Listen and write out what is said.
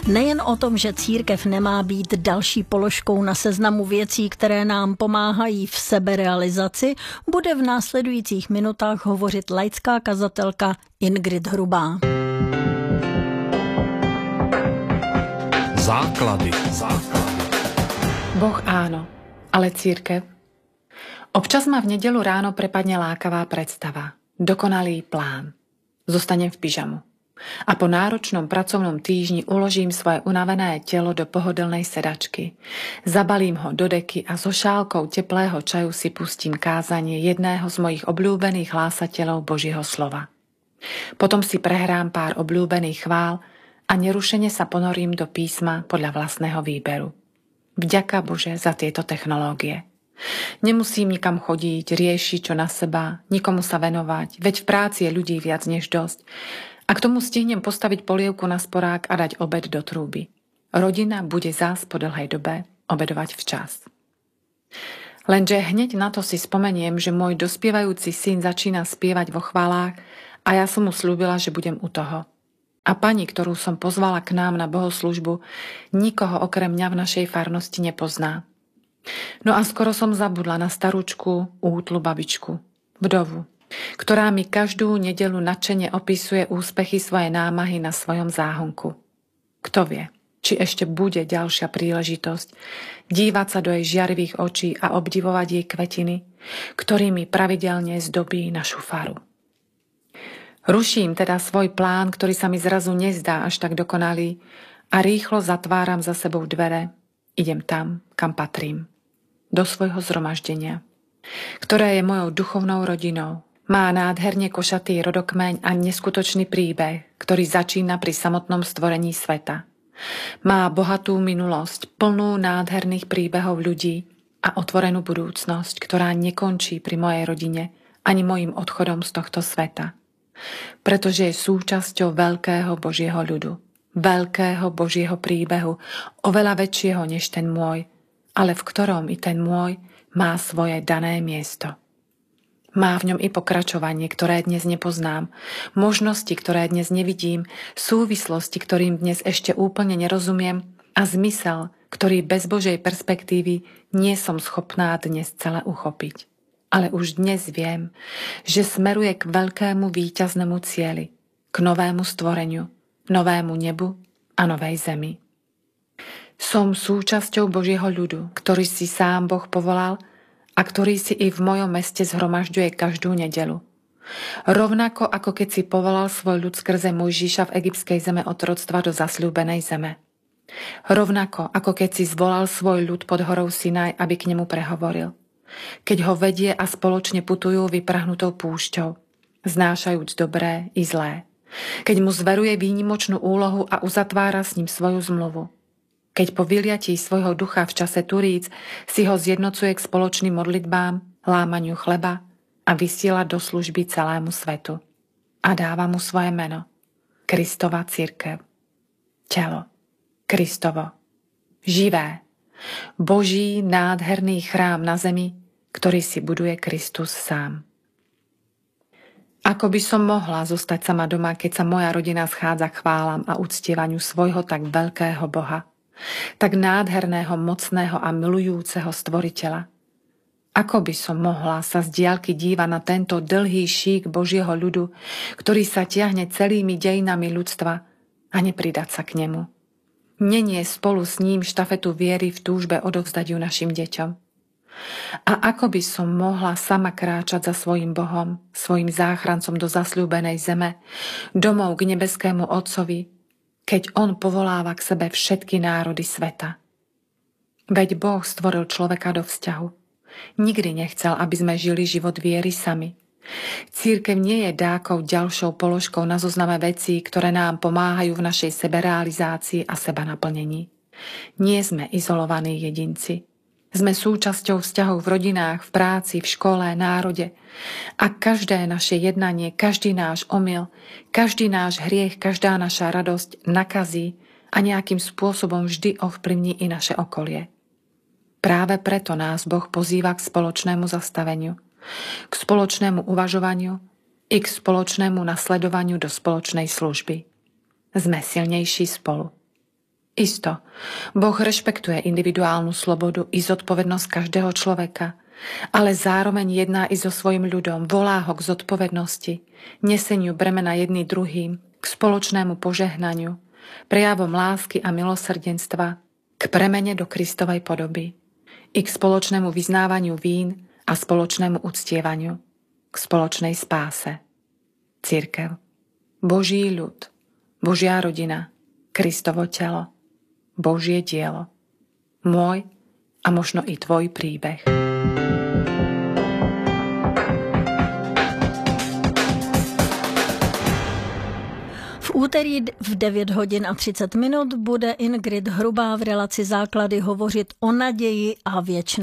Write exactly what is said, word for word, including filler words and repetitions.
Nejen o tom, že církev nemá být další položkou na seznamu věcí, které nám pomáhají v seberealizaci, bude v následujících minutách hovořit laická kazatelka Ingrid Hrubá. Základy. Základy. Boh áno, ale církev? Občas ma v nedeľu ráno prepadne lákavá predstava. Dokonalý plán. Zostanem v pyžamu. A po náročnom pracovnom týždni uložím svoje unavené telo do pohodlnej sedačky. Zabalím ho do deky a so šálkou teplého čaju si pustím kázanie jedného z mojich obľúbených hlásateľov Božieho slova. Potom si prehrám pár obľúbených chvál a nerušene sa ponorím do písma podľa vlastného výberu. Vďaka Bože za tieto technológie. Nemusím nikam chodiť, riešiť čo na seba, nikomu sa venovať, veď v práci je ľudí viac než dosť. A k tomu stihnem postaviť polievku na sporák a dať obed do trúby. Rodina bude zás po dlhej dobe obedovať včas. Lenže hneď na to si spomeniem, že môj dospievajúci syn začína spievať vo chválách a ja som mu slúbila, že budem u toho. A pani, ktorú som pozvala k nám na bohoslúžbu, nikoho okrem mňa v našej farnosti nepozná. No a skoro som zabudla na starúčku, útlu babičku, vdovu, ktorá mi každú nedeľu nadšene opisuje úspechy svojej námahy na svojom záhonku. Kto vie, či ešte bude ďalšia príležitosť dívať sa do jej žiarivých očí a obdivovať jej kvetiny, ktorými pravidelne zdobí našu faru. Ruším teda svoj plán, ktorý sa mi zrazu nezdá až tak dokonalý, a rýchlo zatváram za sebou dvere. Idem tam, kam patrím. Do svojho zhromaždenia, ktoré je mojou duchovnou rodinou. Má nádherne košatý rodokmeň a neskutočný príbeh, ktorý začína pri samotnom stvorení sveta. Má bohatú minulosť, plnú nádherných príbehov ľudí a otvorenú budúcnosť, ktorá nekončí pri mojej rodine ani mojim odchodom z tohto sveta. Pretože je súčasťou veľkého Božieho ľudu, veľkého Božieho príbehu, oveľa väčšieho než ten môj, ale v ktorom i ten môj má svoje dané miesto. Má v ňom i pokračovanie, ktoré dnes nepoznám, možnosti, ktoré dnes nevidím, súvislosti, ktorým dnes ešte úplne nerozumiem a zmysel, ktorý bez Božej perspektívy nie som schopná dnes celé uchopiť. Ale už dnes viem, že smeruje k veľkému víťaznému cieli, k novému stvoreniu, novému nebu a novej zemi. Som súčasťou Božieho ľudu, ktorý si sám Boh povolal a ktorý si i v mojom meste zhromažďuje každú nedeľu. Rovnako ako keď si povolal svoj ľud skrze Mojžiša v egyptskej zeme otroctva do zasľúbenej zeme. Rovnako ako keď si zvolal svoj ľud pod horou Sinaj, aby k nemu prehovoril. Keď ho vedie a spoločne putujú vyprahnutou púšťou, znášajúc dobré i zlé. Keď mu zveruje výnimočnú úlohu a uzatvára s ním svoju zmluvu. Keď po vyliatí svojho ducha v čase turíc si ho zjednocuje k spoločným modlitbám, lámaniu chleba a vysiela do služby celému svetu. A dáva mu svoje meno. Kristova cirkev. Telo. Kristovo. Živé. Boží nádherný chrám na zemi, ktorý si buduje Kristus sám. Ako by som mohla zostať sama doma, keď sa moja rodina schádza k chválam a uctievaniu svojho tak veľkého Boha, tak nádherného, mocného a milujúceho stvoriteľa? Ako by som mohla sa z diaľky dívať na tento dlhý šík Božieho ľudu, ktorý sa tiahne celými dejinami ľudstva, a nepridať sa k nemu? Nenie spolu s ním štafetu viery v túžbe odovzdať ju našim deťom. A ako by som mohla sama kráčať za svojim Bohom, svojim záchrancom do zasľúbenej zeme, domov k nebeskému Otcovi, keď on povoláva k sebe všetky národy sveta. Veď Boh stvoril človeka do vzťahu. Nikdy nechcel, aby sme žili život viery sami. Cirkev nie je dákou ďalšou položkou na zozname vecí, ktoré nám pomáhajú v našej seberealizácii a sebanaplnení. Nie sme izolovaní jedinci. Sme súčasťou vzťahov v rodinách, v práci, v škole, národe. A každé naše jednanie, každý náš omyl, každý náš hriech, každá naša radosť nakazí a nejakým spôsobom vždy ovplyvní i naše okolie. Práve preto nás Boh pozýva k spoločnému zastaveniu, k spoločnému uvažovaniu i k spoločnému nasledovaniu do spoločnej služby. Sme silnejší spolu. Isto, Boh rešpektuje individuálnu slobodu i zodpovednosť každého človeka, ale zároveň jedná i so svojím ľudom, volá ho k zodpovednosti, neseniu bremena jedný druhým, k spoločnému požehnaniu, prejavom lásky a milosrdenstva, k premene do Kristovej podoby, i k spoločnému vyznávaniu vín a spoločnému uctievaniu, k spoločnej spáse. Cirkev, Boží ľud, Božia rodina, Kristovo telo, Božie dielo, môj a možno i tvoj príbeh. V úterý v devět hodin a třicet minut bude Ingrid Hrubá v relaci Základy hovořit o naději a věčnosti.